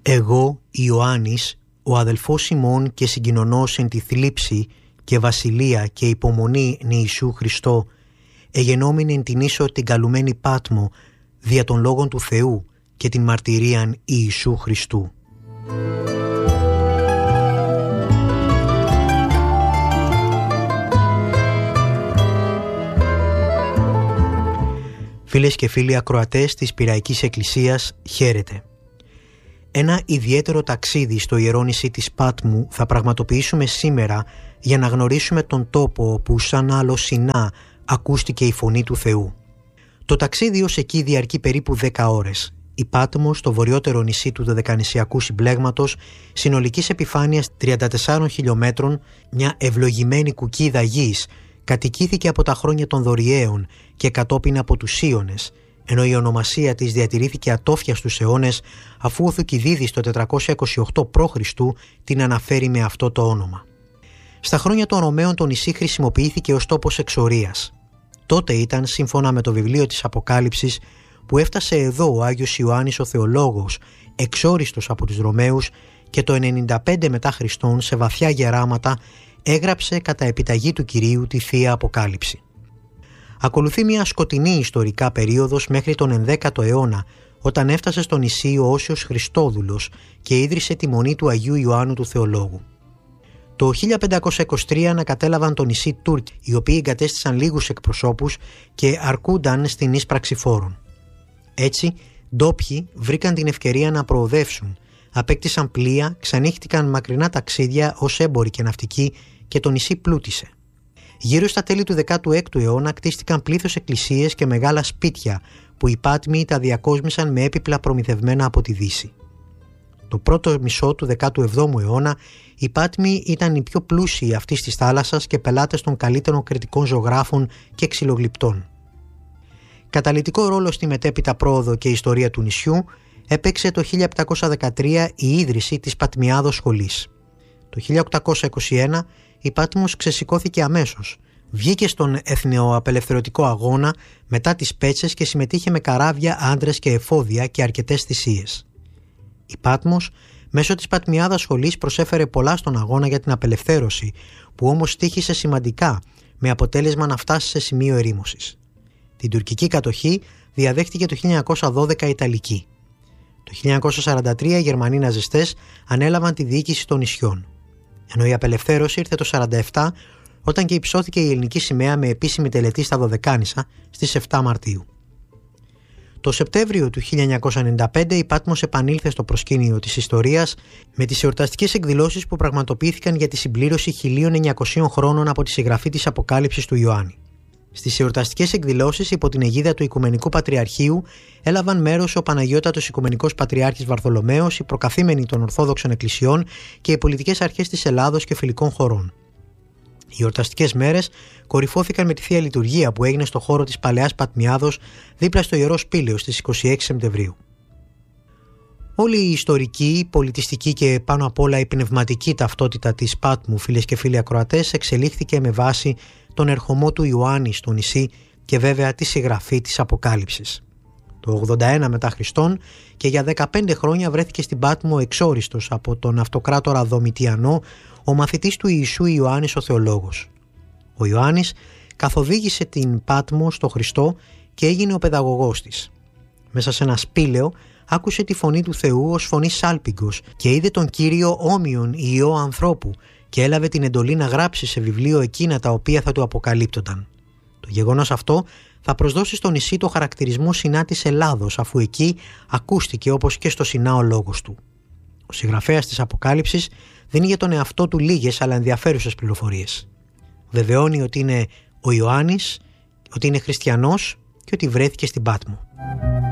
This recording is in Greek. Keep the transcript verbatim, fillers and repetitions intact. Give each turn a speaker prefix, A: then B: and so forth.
A: Εγώ, Ιωάννης, ο αδελφός ημών και συγκοινωνός εν τη θλίψη και βασιλεία και υπομονή νη Ιησού Χριστό, εγενόμην εν την ίσο την καλουμένη Πάτμο, δια των λόγων του Θεού και την μαρτυρίαν Ιησού Χριστού. Φίλες και φίλοι ακροατές της Πειραϊκής Εκκλησίας, χαίρετε. Ένα ιδιαίτερο ταξίδι στο ιερό νησί της Πάτμου θα πραγματοποιήσουμε σήμερα για να γνωρίσουμε τον τόπο όπου σαν άλλο Σινά ακούστηκε η φωνή του Θεού. Το ταξίδι ως εκεί διαρκεί περίπου δέκα ώρες. Η Πάτμος, στο βορειότερο νησί του δωδεκανησιακού συμπλέγματος, συνολικής επιφάνειας τριάντα τεσσάρων χιλιομέτρων, μια ευλογημένη κουκκίδα γης, κατοικήθηκε από τα χρόνια των Δωριαίων και κατόπιν από τους Ίωνες, ενώ η ονομασία της διατηρήθηκε ατόφια στους αιώνες, αφού ο Θουκυδίδης το τετρακόσια είκοσι οκτώ προ Χριστού την αναφέρει με αυτό το όνομα. Στα χρόνια των Ρωμαίων το νησί χρησιμοποιήθηκε ως τόπος εξορίας. Τότε ήταν, σύμφωνα με το βιβλίο της Αποκάλυψης, που έφτασε εδώ ο Άγιος Ιωάννης ο Θεολόγος, εξόριστος από τους Ρωμαίους, και το ενενήντα πέντε μετά Χριστόν, σε βαθιά γεράματα, έγραψε κατά επιταγή του Κυρίου τη Θεία Αποκάλυψη. Ακολουθεί μια σκοτεινή ιστορικά περίοδος μέχρι τον ενδέκατο αιώνα, όταν έφτασε στο νησί ο Όσιος Χριστόδουλος και ίδρυσε τη μονή του Αγίου Ιωάννου του Θεολόγου. Το χίλια πεντακόσια είκοσι τρία ανακατέλαβαν το νησί Τούρκοι, οι οποίοι εγκατέστησαν λίγους εκπροσώπους και αρκούνταν στην ίσπραξη φόρων. Έτσι, ντόπιοι βρήκαν την ευκαιρία να προοδεύσουν, απέκτησαν πλοία, ξανύχτηκαν μακρινά ταξίδια ως έμποροι και ναυτικοί και το νησί πλούτησε. Γύρω στα τέλη του δέκατου έκτου αιώνα κτίστηκαν πλήθος εκκλησίες και μεγάλα σπίτια που οι Πάτμοι τα διακόσμησαν με έπιπλα προμηθευμένα από τη Δύση. Το πρώτο μισό του δέκατου εβδόμου αιώνα οι Πάτμοι ήταν οι πιο πλούσιοι αυτής της θάλασσας και πελάτες των καλύτερων κρητικών ζωγράφων και ξυλογλυπτών. Καταλυτικό ρόλο στη μετέπειτα πρόοδο και ιστορία του νησιού έπαιξε το χίλια επτακόσια δεκατρία η ίδρυση της Πατμιάδος Σχολής. Το χίλια οκτακόσια είκοσι ένα η Πάτμος ξεσηκώθηκε αμέσως, βγήκε στον εθνεοαπελευθερωτικό αγώνα μετά τις Πέτσες και συμμετείχε με καράβια, άντρες και εφόδια και αρκετές θυσίες. Η Πάτμος μέσω της Πατμιάδας Σχολής προσέφερε πολλά στον αγώνα για την απελευθέρωση, που όμως τύχησε σημαντικά, με αποτέλεσμα να φτάσει σε σημείο ερήμωσης. Την τουρκική κατοχή διαδέχτηκε το χίλια εννιακόσια δώδεκα η Ιταλική. Το χίλια εννιακόσια σαράντα τρία οι Γερμανοί ναζιστές ανέλαβαν τη διοίκηση των νησιών. Ενώ η απελευθέρωση ήρθε το σαράντα επτά, όταν και υψώθηκε η ελληνική σημαία με επίσημη τελετή στα Δωδεκάνησα στις επτά Μαρτίου. Το Σεπτέμβριο του χίλια εννιακόσια ενενήντα πέντε η Πάτμος επανήλθε στο προσκήνιο της ιστορίας με τις εορταστικές εκδηλώσεις που πραγματοποιήθηκαν για τη συμπλήρωση χίλια εννιακοσίων χρόνων από τη συγγραφή της Αποκάλυψης του Ιωάννη. Στις εορταστικές εκδηλώσεις υπό την αιγίδα του Οικουμενικού Πατριαρχείου έλαβαν μέρος ο Παναγιώτατος Οικουμενικός Πατριάρχης Βαρθολομαίος, οι προκαθήμενοι των Ορθόδοξων Εκκλησιών και οι πολιτικές αρχές της Ελλάδος και φιλικών χωρών. Οι εορταστικές μέρες κορυφώθηκαν με τη Θεία Λειτουργία που έγινε στο χώρο της Παλαιάς Πατμιάδος δίπλα στο Ιερό Σπήλαιο στις είκοσι έξι Σεπτεμβρίου. Όλη η ιστορική, πολιτιστική και πάνω απ' όλα η πνευματική ταυτότητα της Πάτμου, φίλες και φίλοι ακροατές, εξελίχθηκε με βάση τον ερχομό του Ιωάννη στο νησί και βέβαια τη συγγραφή της Αποκάλυψης. Το ογδόντα ένα μετά Χριστόν και για δεκαπέντε χρόνια βρέθηκε στην Πάτμο εξόριστος από τον αυτοκράτορα Δομητιανό ο μαθητής του Ιησού Ιωάννης ο Θεολόγος. Ο Ιωάννης καθοδήγησε την Πάτμο στο Χριστό και έγινε ο παιδαγωγός της. Μέσα σε ένα σπήλαιο άκουσε τη φωνή του Θεού ως φωνή σάλπιγγος και είδε τον Κύριο όμοιον Υιό ανθρώπου και έλαβε την εντολή να γράψει σε βιβλίο εκείνα τα οποία θα του αποκαλύπτονταν. Το γεγονός αυτό θα προσδώσει στο νησί το χαρακτηρισμό Σινά της Ελλάδος, αφού εκεί ακούστηκε όπως και στο Σινά ο λόγος του. Ο συγγραφέας της Αποκάλυψης δίνει για τον εαυτό του λίγες αλλά ενδιαφέρουσες πληροφορίες. Βεβαιώνει ότι είναι ο Ιωάννης, ότι είναι χριστιανός και ότι βρέθηκε στην Πάτμο.